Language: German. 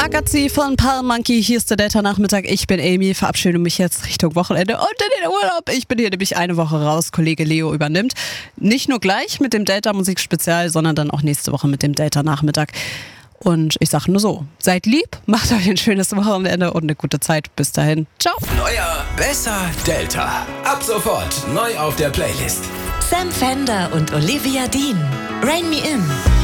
Agazi von Palm Monkey, hier ist der Delta-Nachmittag. Ich bin Amy, verabschiede mich jetzt Richtung Wochenende und in den Urlaub. Ich bin hier nämlich eine Woche raus. Kollege Leo übernimmt. Nicht nur gleich mit dem Delta-Musik-Spezial, sondern dann auch nächste Woche mit dem Delta-Nachmittag. Und ich sage nur so, seid lieb, macht euch ein schönes Wochenende und eine gute Zeit. Bis dahin, ciao. Neuer, besser Delta. Ab sofort neu auf der Playlist. Sam Fender und Olivia Dean. Rain Me In.